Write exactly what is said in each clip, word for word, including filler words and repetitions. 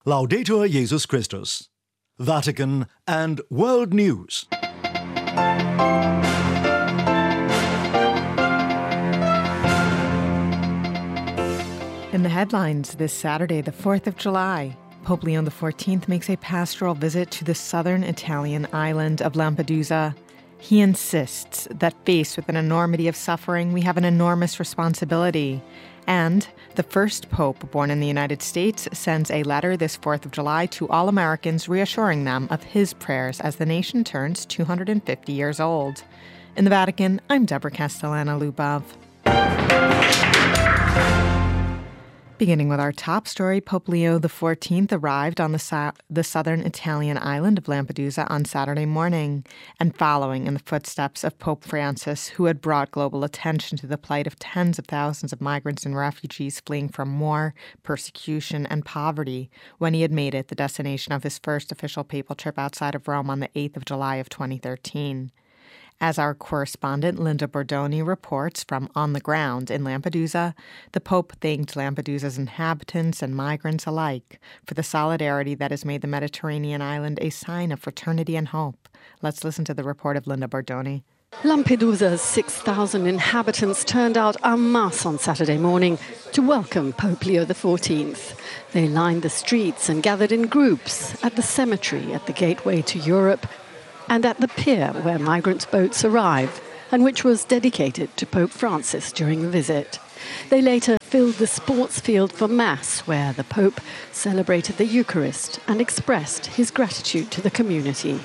Laudetur Jesus Christus. Vatican and World News. In the headlines this Saturday, the fourth of July, Pope Leo the fourteenth makes a pastoral visit to the southern Italian island of Lampedusa. He insists that faced with an enormity of suffering, we have an enormous responsibility. And the first pope born in the United States sends a letter this fourth of July to all Americans, reassuring them of his prayers as the nation turns two hundred fifty years old. In the Vatican, I'm Deborah Castellana-Lubov. Beginning with our top story, Pope Leo the fourteenth arrived on the, so- the southern Italian island of Lampedusa on Saturday morning, and following in the footsteps of Pope Francis, who had brought global attention to the plight of tens of thousands of migrants and refugees fleeing from war, persecution, and poverty, when he had made it the destination of his first official papal trip outside of Rome on the eighth of July of twenty thirteen. As our correspondent Linda Bordoni reports from on the ground in Lampedusa, the Pope thanked Lampedusa's inhabitants and migrants alike for the solidarity that has made the Mediterranean island a sign of fraternity and hope. Let's listen to the report of Linda Bordoni. Lampedusa's six thousand inhabitants turned out en masse on Saturday morning to welcome Pope Leo the fourteenth. They lined the streets and gathered in groups at the cemetery at the gateway to Europe and at the pier where migrant boats arrive, and which was dedicated to Pope Francis during the visit. They later filled the sports field for Mass, where the Pope celebrated the Eucharist and expressed his gratitude to the community.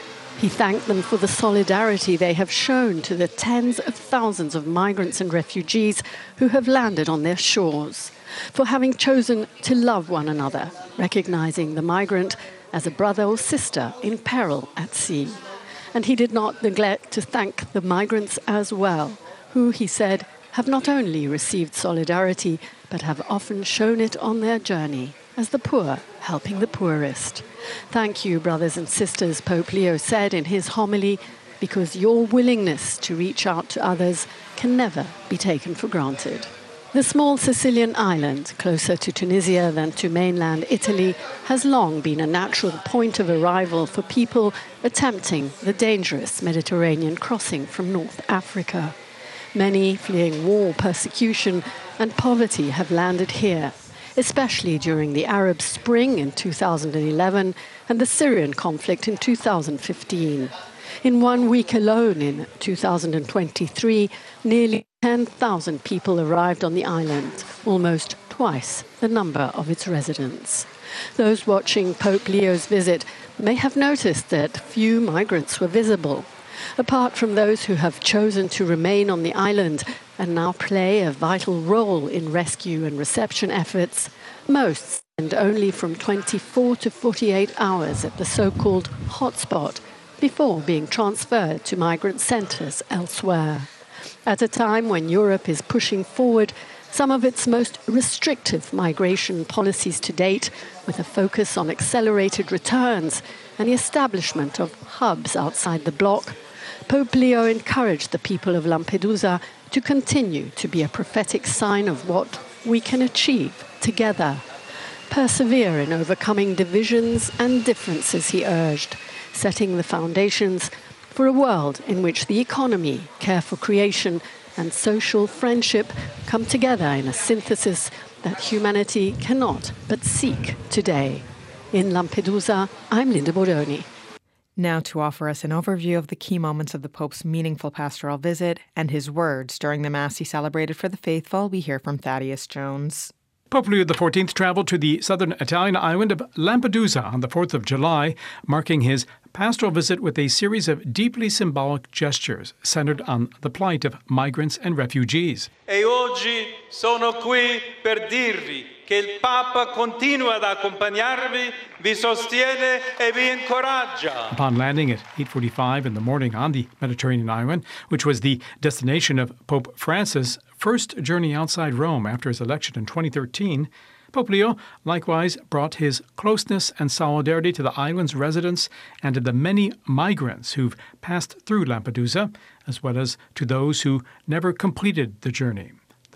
He thanked them for the solidarity they have shown to the tens of thousands of migrants and refugees who have landed on their shores, for having chosen to love one another, recognizing the migrant as a brother or sister in peril at sea. And he did not neglect to thank the migrants as well, who, he said, have not only received solidarity, but have often shown it on their journey, as the poor helping the poorest. Thank you, brothers and sisters, Pope Leo said in his homily, because your willingness to reach out to others can never be taken for granted. The small Sicilian island, closer to Tunisia than to mainland Italy, has long been a natural point of arrival for people attempting the dangerous Mediterranean crossing from North Africa. Many fleeing war, persecution, and poverty have landed here, especially during the Arab Spring in two thousand eleven and the Syrian conflict in two thousand fifteen. In one week alone in two thousand twenty-three, nearly ten thousand people arrived on the island, almost twice the number of its residents. Those watching Pope Leo's visit may have noticed that few migrants were visible. Apart from those who have chosen to remain on the island and now play a vital role in rescue and reception efforts, most spend only from twenty-four to forty-eight hours at the so-called hotspot before being transferred to migrant centres elsewhere. At a time when Europe is pushing forward some of its most restrictive migration policies to date, with a focus on accelerated returns and the establishment of hubs outside the bloc, Pope Leo encouraged the people of Lampedusa to continue to be a prophetic sign of what we can achieve together. Persevere in overcoming divisions and differences, he urged, setting the foundations for a world in which the economy, care for creation, and social friendship come together in a synthesis that humanity cannot but seek today. In Lampedusa, I'm Linda Bordoni. Now to offer us an overview of the key moments of the Pope's meaningful pastoral visit and his words during the Mass he celebrated for the faithful, we hear from Thaddeus Jones. Pope Leo the fourteenth traveled to the southern Italian island of Lampedusa on the fourth of July, marking his pastoral visit with a series of deeply symbolic gestures centered on the plight of migrants and refugees. E oggi sono qui per dirvi che il Papa continua ad accompagnarvi, vi sostiene e vi incoraggia. Upon landing at eight forty-five in the morning on the Mediterranean island, which was the destination of Pope Francis' first journey outside Rome after his election in twenty thirteen, Pope Leo likewise brought his closeness and solidarity to the island's residents and to the many migrants who've passed through Lampedusa, as well as to those who never completed the journey. The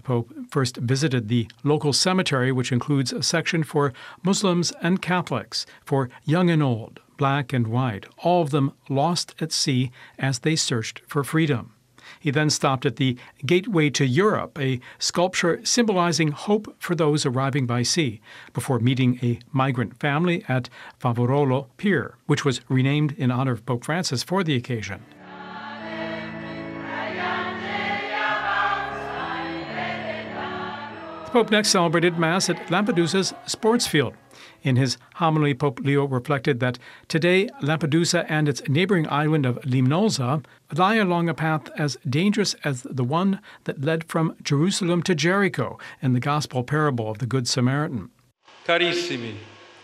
Pope first visited the local cemetery, which includes a section for Muslims and Catholics, for young and old, black and white, all of them lost at sea as they searched for freedom. He then stopped at the Gateway to Europe, a sculpture symbolizing hope for those arriving by sea, before meeting a migrant family at Favorolo Pier, which was renamed in honor of Pope Francis for the occasion. The Pope next celebrated Mass at Lampedusa's sports field. In his homily, Pope Leo reflected that today Lampedusa and its neighboring island of Limnosa lie along a path as dangerous as the one that led from Jerusalem to Jericho in the Gospel parable of the Good Samaritan. Carissimi,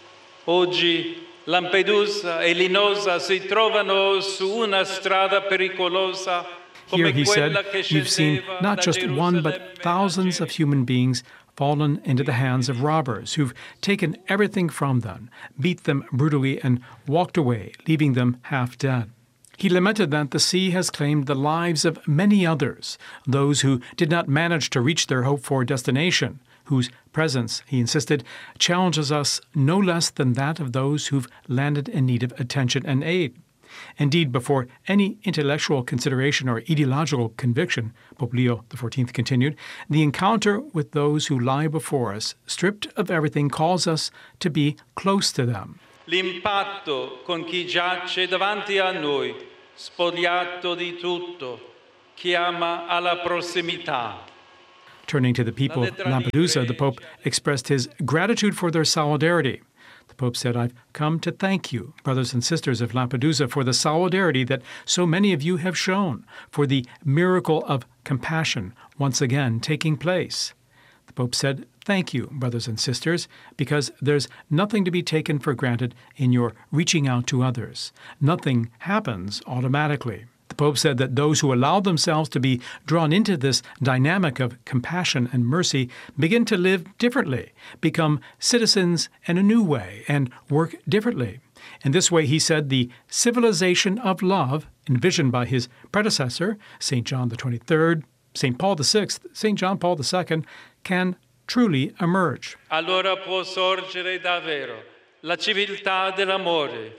oggi Lampedusa e Linosa si trovano su una strada pericolosa. Here, he said, you've seen not just one but thousands of human beings fallen into the hands of robbers who've taken everything from them, beat them brutally, and walked away, leaving them half dead. He lamented that the sea has claimed the lives of many others, those who did not manage to reach their hoped-for destination, whose presence, he insisted, challenges us no less than that of those who've landed in need of attention and aid. Indeed, before any intellectual consideration or ideological conviction, Pope Leo the fourteenth continued, the encounter with those who lie before us, stripped of everything, calls us to be close to them. L'impatto con chi giace davanti a noi, spogliato di tutto, chiama alla prossimità. Turning to the people of Lampedusa, the Pope expressed his gratitude for their solidarity. The Pope said, I've come to thank you, brothers and sisters of Lampedusa, for the solidarity that so many of you have shown, for the miracle of compassion once again taking place. The Pope said, thank you, brothers and sisters, because there's nothing to be taken for granted in your reaching out to others. Nothing happens automatically. The Pope said that those who allow themselves to be drawn into this dynamic of compassion and mercy begin to live differently, become citizens in a new way, and work differently. In this way, he said, the civilization of love, envisioned by his predecessor, Saint John the twenty-third, Saint Paul the sixth, Saint John Paul the second, can truly emerge. Allora può sorgere davvero la civiltà dell'amore.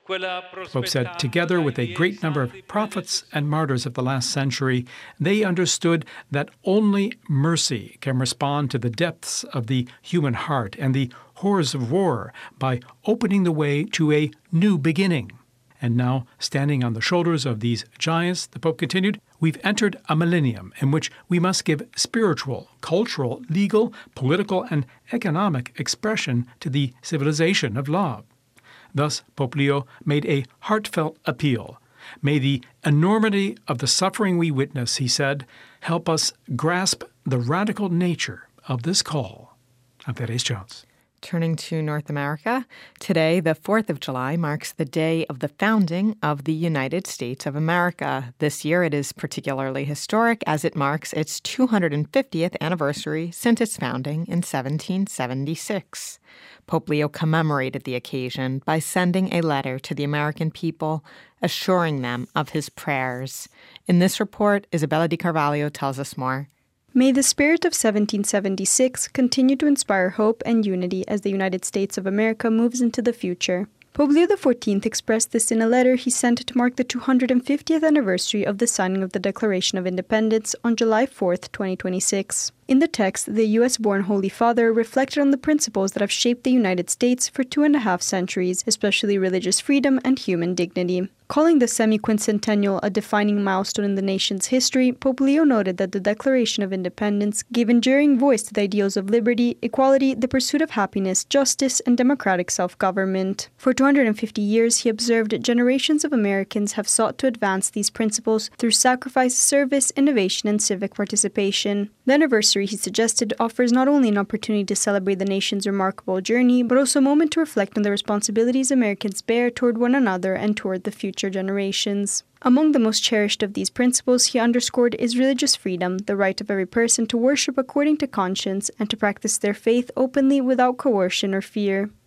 The Pope said, together with a great number of prophets and martyrs of the last century, they understood that only mercy can respond to the depths of the human heart and the horrors of war by opening the way to a new beginning. And now, standing on the shoulders of these giants, the Pope continued, we've entered a millennium in which we must give spiritual, cultural, legal, political, and economic expression to the civilization of love. Thus, Pope Leo made a heartfelt appeal. May the enormity of the suffering we witness, he said, help us grasp the radical nature of this call. I'm Thaddeus Jones. Turning to North America, today, the fourth of July, marks the day of the founding of the United States of America. This year it is particularly historic as it marks its two hundred fiftieth anniversary since its founding in seventeen seventy-six. Pope Leo commemorated the occasion by sending a letter to the American people, assuring them of his prayers. In this report, Isabella Di Carvalho tells us more. May the spirit of seventeen seventy-six continue to inspire hope and unity as the United States of America moves into the future. Pope Leo the fourteenth expressed this in a letter he sent to mark the two hundred fiftieth anniversary of the signing of the Declaration of Independence on July fourth, twenty twenty-six. In the text, the U S-born Holy Father reflected on the principles that have shaped the United States for two and a half centuries, especially religious freedom and human dignity. Calling the semi-quincentennial a defining milestone in the nation's history, Pope Leo noted that the Declaration of Independence gave enduring voice to the ideals of liberty, equality, the pursuit of happiness, justice, and democratic self-government. For two hundred fifty years, he observed generations of Americans have sought to advance these principles through sacrifice, service, innovation, and civic participation. The anniversary, he suggested, offers not only an opportunity to celebrate the nation's remarkable journey, but also a moment to reflect on the responsibilities Americans bear toward one another and toward the future generations. Among the most cherished of these principles, he underscored, is religious freedom, the right of every person to worship according to conscience and to practice their faith openly without coercion or fear.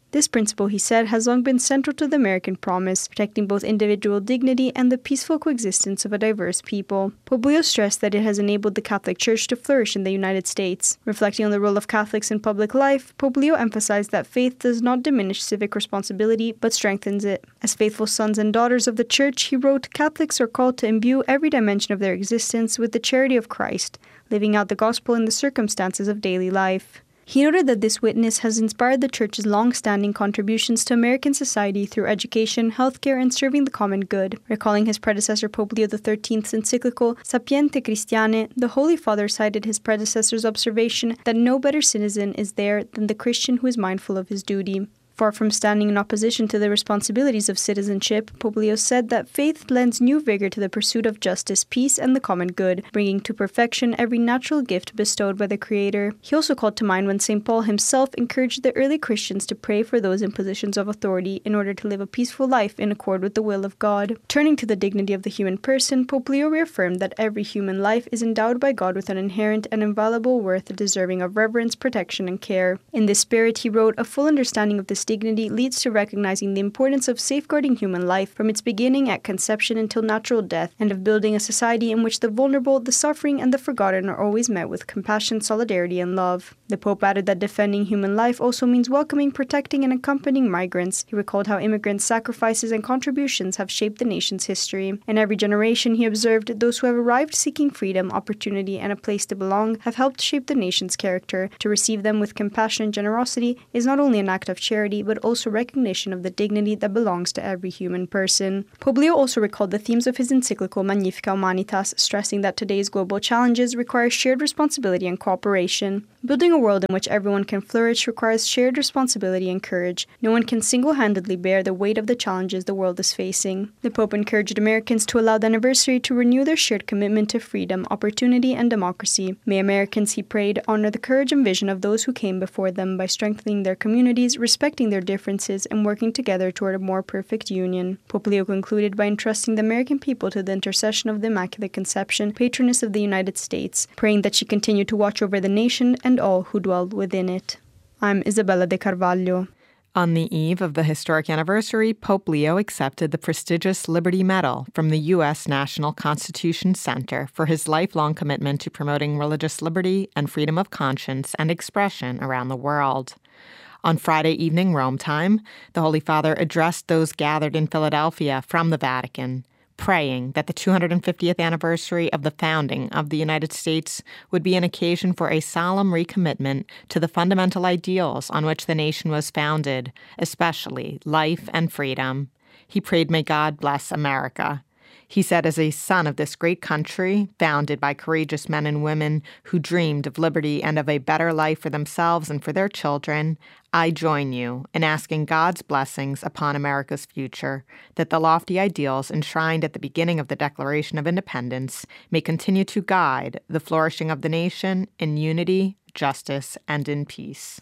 This principle, he said, has long been central to the American promise, protecting both individual dignity and the peaceful coexistence of a diverse people. Pope Leo stressed that it has enabled the Catholic Church to flourish in the United States. Reflecting on the role of Catholics in public life, Pope Leo emphasized that faith does not diminish civic responsibility, but strengthens it. As faithful sons and daughters of the Church, he wrote, Catholics are called to imbue every dimension of their existence with the charity of Christ, living out the gospel in the circumstances of daily life. He noted that this witness has inspired the Church's long-standing contributions to American society through education, healthcare, and serving the common good. Recalling his predecessor Pope Leo the thirteenth's encyclical Sapientiae Christianae, the Holy Father cited his predecessor's observation that no better citizen is there than the Christian who is mindful of his duty. Far from standing in opposition to the responsibilities of citizenship, Pope Leo said that faith lends new vigor to the pursuit of justice, peace, and the common good, bringing to perfection every natural gift bestowed by the Creator. He also called to mind when Saint Paul himself encouraged the early Christians to pray for those in positions of authority in order to live a peaceful life in accord with the will of God. Turning to the dignity of the human person, Pope Leo reaffirmed that every human life is endowed by God with an inherent and invaluable worth deserving of reverence, protection, and care. In this spirit, he wrote, a full understanding of this dignity leads to recognizing the importance of safeguarding human life from its beginning at conception until natural death, and of building a society in which the vulnerable, the suffering, and the forgotten are always met with compassion, solidarity, and love. The Pope added that defending human life also means welcoming, protecting, and accompanying migrants. He recalled how immigrants' sacrifices and contributions have shaped the nation's history. In every generation, he observed, those who have arrived seeking freedom, opportunity, and a place to belong have helped shape the nation's character. To receive them with compassion and generosity is not only an act of charity, but also recognition of the dignity that belongs to every human person. Pope Leo also recalled the themes of his encyclical Magnificat Humanitas, stressing that today's global challenges require shared responsibility and cooperation. Building a world in which everyone can flourish requires shared responsibility and courage. No one can single-handedly bear the weight of the challenges the world is facing. The Pope encouraged Americans to allow the anniversary to renew their shared commitment to freedom, opportunity, and democracy. May Americans, he prayed, honor the courage and vision of those who came before them by strengthening their communities, respecting their differences, and working together toward a more perfect union. Pope Leo concluded by entrusting the American people to the intercession of the Immaculate Conception, patroness of the United States, praying that she continue to watch over the nation and all who dwell within it. I'm Isabella de Carvalho. On the eve of the historic anniversary, Pope Leo accepted the prestigious Liberty Medal from the U S National Constitution Center for his lifelong commitment to promoting religious liberty and freedom of conscience and expression around the world. On Friday evening Rome time, the Holy Father addressed those gathered in Philadelphia from the Vatican, praying that the two hundred fiftieth anniversary of the founding of the United States would be an occasion for a solemn recommitment to the fundamental ideals on which the nation was founded, especially life and freedom. He prayed, may God bless America. He said, as a son of this great country, founded by courageous men and women who dreamed of liberty and of a better life for themselves and for their children, I join you in asking God's blessings upon America's future, that the lofty ideals enshrined at the beginning of the Declaration of Independence may continue to guide the flourishing of the nation in unity, justice, and in peace.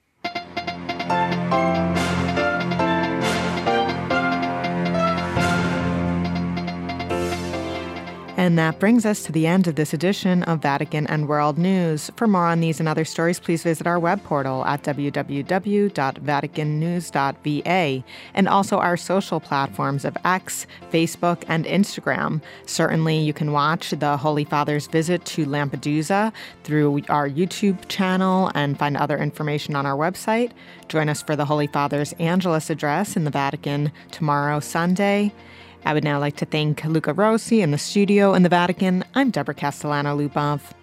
And that brings us to the end of this edition of Vatican and World News. For more on these and other stories, please visit our web portal at w w w dot vatican news dot v a and also our social platforms of X, Facebook, and Instagram. Certainly, you can watch the Holy Father's visit to Lampedusa through our YouTube channel and find other information on our website. Join us for the Holy Father's Angelus address in the Vatican tomorrow, Sunday. I would now like to thank Luca Rossi in the studio in the Vatican. I'm Deborah Castellano-Lubov.